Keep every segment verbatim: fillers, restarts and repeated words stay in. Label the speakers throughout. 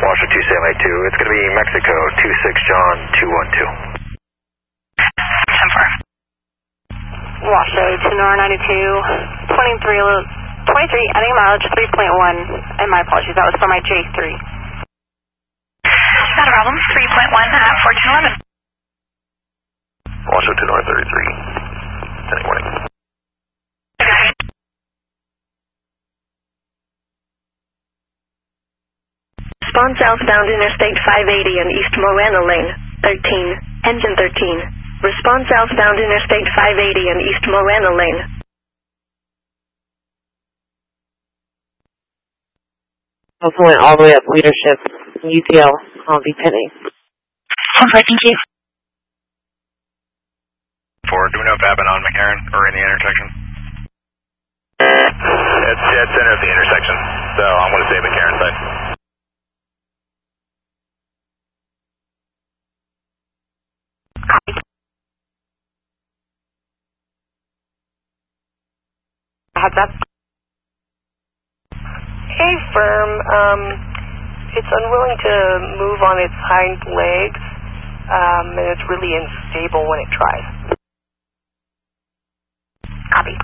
Speaker 1: Washer two seven eight two, it's going to be Mexico two six John two one two.
Speaker 2: ten four.
Speaker 3: Washer two Nor ninety-two, twenty-three, twenty-three, ending mileage three point one, and my apologies, that was for my J three.
Speaker 2: Not a problem, three point one at fourteen eleven.
Speaker 1: Washer two Nor thirty-three, ten warning.
Speaker 4: Respond southbound Interstate five eighty and East Morena Lane, thirteen, engine thirteen. Respond southbound Interstate five eighty and East Morena Lane.
Speaker 5: Hopefully all the way up leadership, U T L, I'll be pinning.
Speaker 2: ten four, thank you.
Speaker 1: Four, do we know if happened on McCarran or in the intersection? It's dead center of the intersection, so I'm going to say McCarran side.
Speaker 3: Heads up.
Speaker 6: Hey, firm. Um, it's unwilling to move on its hind legs, um, and it's really unstable when it tries.
Speaker 3: Copy.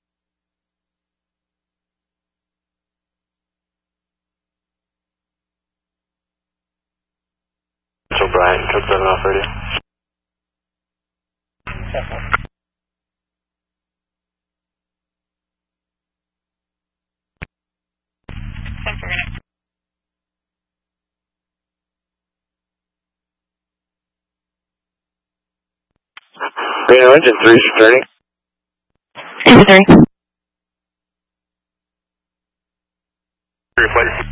Speaker 1: So Brian, took seven off radio. Radio engine three returning.
Speaker 2: Two three.
Speaker 1: Replace.